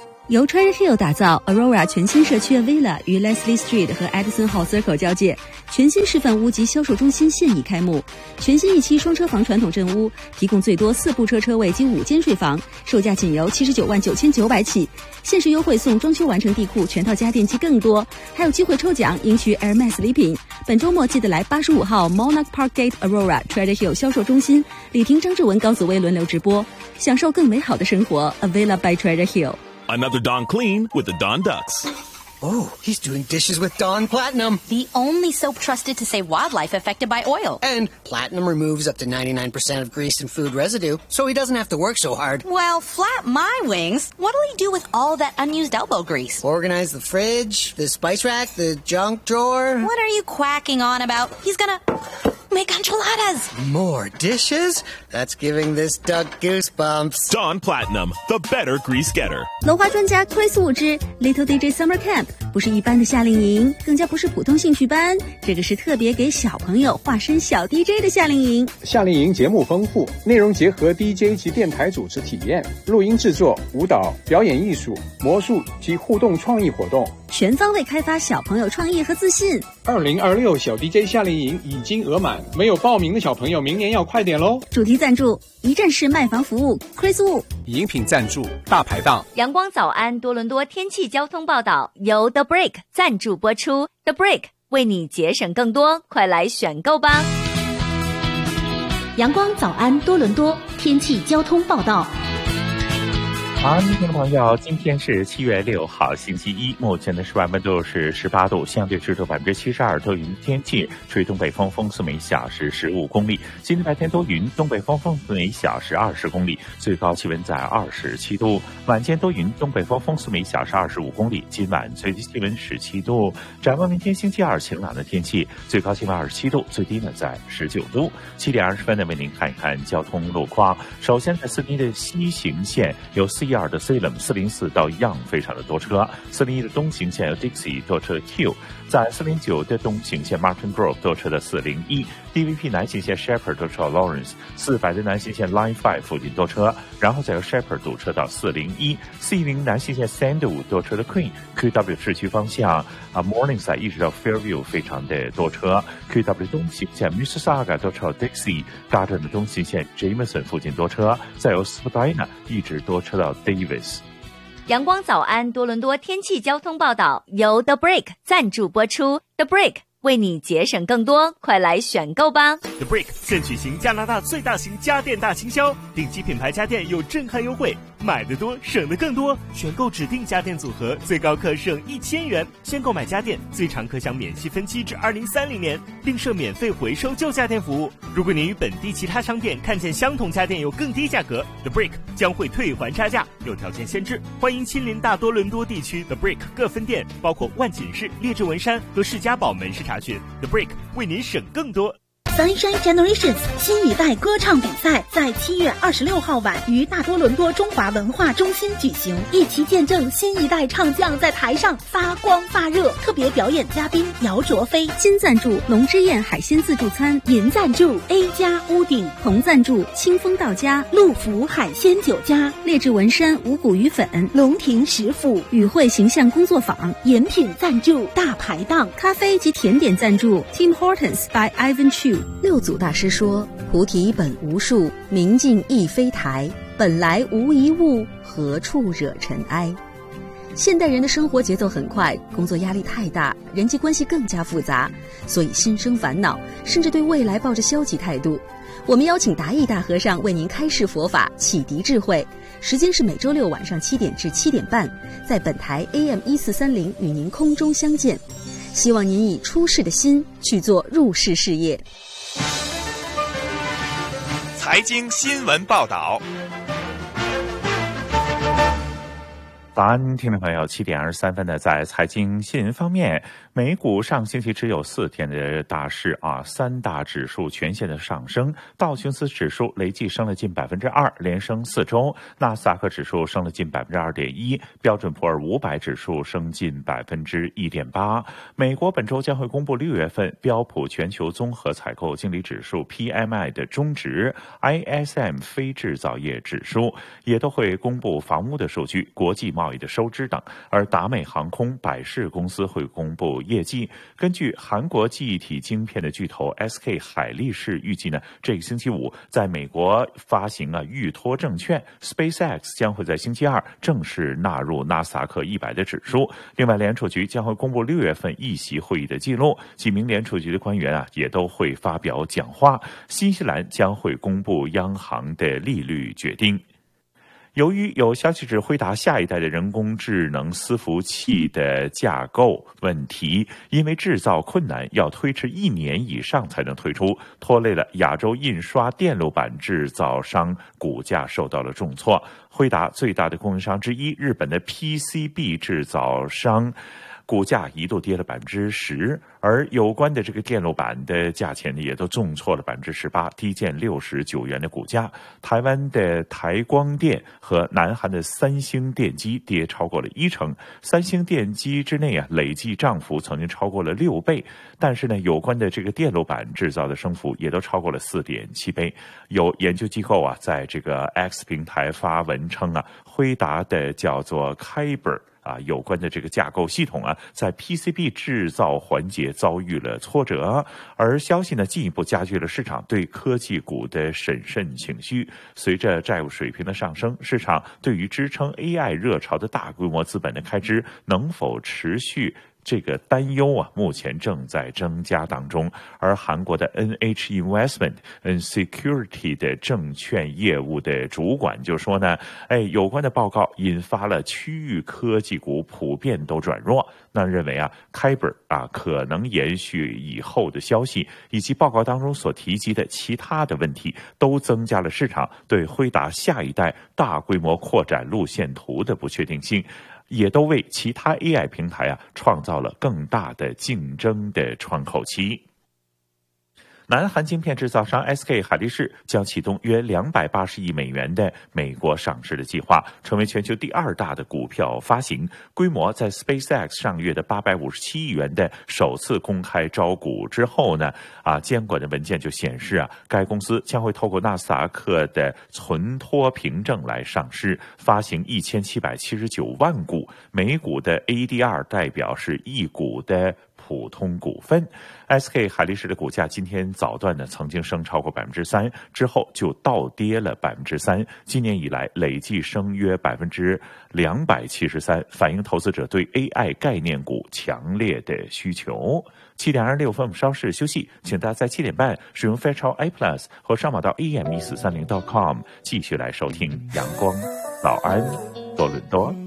由 Trader Hill 打造 Aurora 全新社区 Villa 于 Leslie Street 和 Edison Hall Circle 交界，全新示范屋及销售中心现已开幕。全新一期双车房传统镇屋，提供最多4部车车位及5间睡房，售价仅由79.990起，限时优惠送装修完成地库、全套家电及更多，还有机会抽奖赢取 Hermes 礼品。本周末记得来85号 Monarch Park Gate Aurora Trader Hill 销售中心，李婷、张志文、高子薇轮流直播，享受更美好的生活。A Villa by Trader Hill。Another Dawn Clean with the Dawn Ducks. Oh, he's doing dishes with Dawn Platinum. The only soap trusted to save wildlife affected by oil. And Platinum removes up to 99% of grease and food residue, so he doesn't have to work so hard. Well, flap my wings. What'll he do with all that unused elbow grease? Organize the fridge, the spice rack, the junk drawer. What are you quacking on about? He's gonna make enchiladas. More dishes? That's giving this duck goosebumps. Dawn Platinum, the better grease getter. 楼花专家 Chris Wu 之 Little DJ Summer Camp 不是一般的夏令营，更加不是普通兴趣班，这个是特别给小朋友化身小 DJ 的夏令营。 夏令营节目丰富，内容结合 DJ 及电台主持体验、录音制作、舞蹈、表演艺术、魔术及互动创意活动， 全方位开发小朋友创意和自信。 2026小 DJ 夏令营已经额满，没有报名的小朋友明年要快点咯。 主题赞助一站式卖房服务 Chris Wu。 饮品赞助大排档。 阳光早安多伦多天气交通报道由 The Break 赞助播出。 The Break 为你节省更多，快来选购吧。 阳光早安多伦多天气交通报道。 好，听众朋友，今天是7月6号星期一，目前的室外温度是18度，相对湿度72%，多云天气，吹东北风，风速每小时15公里。今天白天多云，东北风，风速每小时20公里，最高气温在27度。晚间多云，东北风，风速每小时25公里，今晚最低气温17度。展望明天星期二晴朗的天气，最高气温27度，最低呢在19度。7点20分呢，为您看一看交通路况。首先在悉尼的西行线有412的 Salem 404到 Young 非常的多车，401的东行线有 Dixie 多车 Q， 在409的东行线 Martin Grove 多车的401， DVP 南行线 Shepherd 多车 Lawrence， 400的南行线 Line 5附近多车，然后再由 Shepherd 堵车到401， 410南行线 Sandwood 多车的 Queen QW 市区方向Morningside 一直到 Fairview 非常的多车， QW 东行线 Mississauga 多车 Dixie， Garden 的东行线 Jameson 附近多车，再由 Spadina 一直多车到 Davis。 阳光早安多伦多天气交通报道由 The Break 赞助播出。 The Break 为你节省更多，快来选购吧。 The Break 现举行加拿大最大型家电大倾销，顶级品牌家电有震撼优惠，买得多省得更多，选购指定家电组合最高可省1000元，先购买家电最长可享免息分期至2030年，另设免费回收旧家电服务。如果您与本地其他商店看见相同家电有更低价格， The Break 将会退还差价，有条件限制。欢迎亲临大多伦多地区 The Break 各分店，包括万锦市、列治文山和士嘉堡门市查询。 The Break 为您省更多。 Sunshine Generations 新一代歌唱比赛在7月26号晚于大多伦多中华文化中心举行，一起见证新一代唱将在台上发光发热。特别表演嘉宾姚卓飞， 金赞助龙之宴海鲜自助餐， 银赞助 A 家屋顶， 同赞助清风到家陆福海鲜酒家， 列治文山五谷鱼粉， 龙庭食府与会形象工作坊， 饮品赞助大排档， 咖啡及甜点赞助 Tim Hortons by Ivan Chu。六祖大师说，菩提本无树，明镜亦非台，本来无一物，何处惹尘埃。现代人的生活节奏很快，工作压力太大，人际关系更加复杂，所以心生烦恼，甚至对未来抱着消极态度。我们邀请达义大和尚为您开示佛法，启迪智慧。时间是每周六晚上7点至7点半，在本台 AM1430与您空中相见。希望您以出世的心去做入世事业。 财经新闻报道。 早安，听众朋友，7点23分的在财经新闻方面，美股上星期只有4天的大势三大指数全线的上升，道琼斯指数累计升了近 2%， 连升4周，纳斯达克指数升了近 2.1%， 标准普尔500指数升近 1.8%。美国本周将会公布6月份标普全球综合采购经理指数 PMI 的终值， ISM 非制造业指数，也都会公布房屋的数据、国际贸贸易的收支等。而达美航空、百世公司会公布业绩。根据韩国记忆体晶片的巨头 SK 海力士预计呢，这个星期五在美国发行预托证券 SpaceX 将会在星期二正式纳入纳斯达克100的指数。另外，联储局将会公布6月份议息会议的记录，几名联储局的官员也都会发表讲话。新西兰将会公布央行的利率决定。由于有消息指辉达下一代的人工智能伺服器的架构问题，因为制造困难，要推迟1年以上才能推出，拖累了亚洲印刷电路板制造商股价受到了重挫。辉达最大的供应商之一，日本的 PCB 制造商股价一度跌了10%，而有关的这个电路板的价钱呢，也都重挫了18%，低见69元的股价。台湾的台光电和南韩的三星电机跌超过了1成，三星电机之内累计涨幅曾经超过了6倍，但是呢，有关的这个电路板制造的升幅也都超过了4.7倍。有研究机构在这个 X 平台发文称辉达的叫做 Kyber有关的这个架构系统在 PCB 制造环节遭遇了挫折，而消息呢进一步加剧了市场对科技股的审慎情绪。随着债务水平的上升，市场对于支撑 AI 热潮的大规模资本的开支能否持续这个担忧目前正在增加当中。而韩国的 NH Investment and Security 的证券业务的主管就说呢，有关的报告引发了区域科技股普遍都转弱。那认为Kyber 可能延续以后的消息，以及报告当中所提及的其他的问题，都增加了市场对辉达下一代大规模扩展路线图的不确定性，也都为其他 AI 平台创造了更大的竞争的窗口期。南韩晶片制造商 SK 海力士将启动约280亿美元的美国上市的计划，成为全球第2大的股票发行，规模在 SpaceX 上月的857亿元的首次公开招股之后呢，监管的文件就显示该公司将会透过纳斯达克的存托凭证来上市，发行1779万股，每股的 ADR 代表是1股的普通股份。 SK 海力士的股价今天早段呢曾经升超过3%，之后就倒跌了3%，今年以来累计升约273%，反映投资者对 AI 概念股强烈的需求。7点26分，我们稍事休息，请大家在7点半使用 Fairchild A Plus 或上网到 AM1430.com 继续来收听阳光早安多伦多。